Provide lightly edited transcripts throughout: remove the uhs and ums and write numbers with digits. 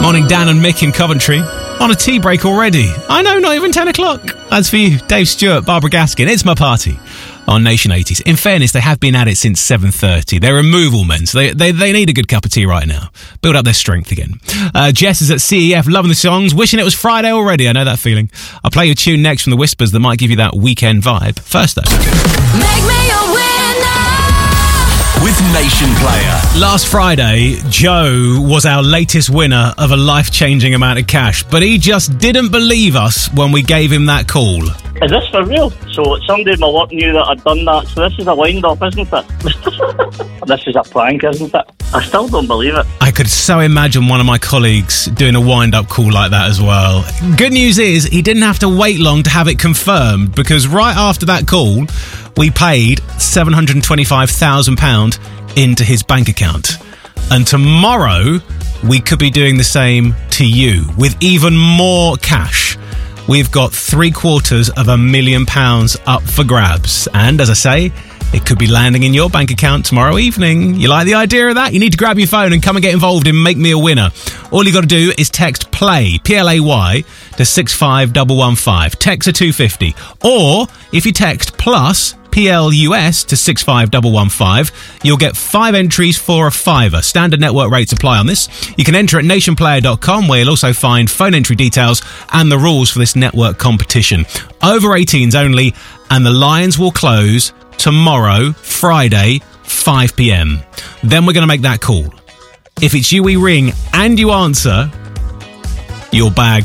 Morning, Dan and Mick in Coventry. On a tea break already. I know, not even 10 o'clock. That's for you, Dave Stewart, Barbara Gaskin. It's my party on Nation 80s. In fairness, they have been at it since 7:30. They're removal men, so they need a good cup of tea right now. Build up their strength again. Jess is at CEF, loving the songs, wishing it was Friday already. I know that feeling. I'll play you a tune next from the Whispers that might give you that weekend vibe. First, though. Make me a winner with Nation Player. Last Friday, Joe was our latest winner of a life-changing amount of cash, but he just didn't believe us when we gave him that call. Is this for real? So somebody in my work knew that I'd done that, so this is a wind-up, isn't it? This is a prank, isn't it? I still don't believe it. I could so imagine one of my colleagues doing a wind-up call like that as well. Good news is, he didn't have to wait long to have it confirmed, because right after that call, we paid £725,000 into his bank account. And tomorrow, we could be doing the same to you, with even more cash. We've got £750,000 up for grabs. And as I say, it could be landing in your bank account tomorrow evening. You like the idea of that? You need to grab your phone and come and get involved in Make Me a Winner. All you got to do is text PLAY, P-L-A-Y, to 65115. Text a 250. Or if you text plus PLUS to 65115, you'll get 5 entries for a £5. Standard network rates apply on this. You can enter at nationplayer.com, where you'll also find phone entry details and the rules for this network competition. Over 18s only, and the lines will close tomorrow, Friday, 5 p.m. Then we're going to make that call. If it's you we ring and you answer, you'll bag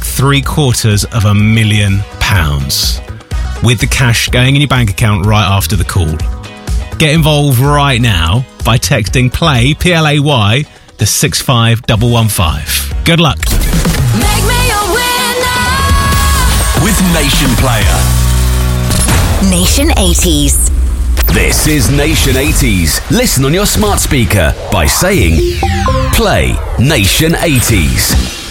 £750,000. With the cash going in your bank account right after the call. Get involved right now by texting PLAY, P-L-A-Y, to 65115. Good luck. Make me a winner with Nation Player. Nation 80s. This is Nation 80s. Listen on your smart speaker by saying Play Nation 80s.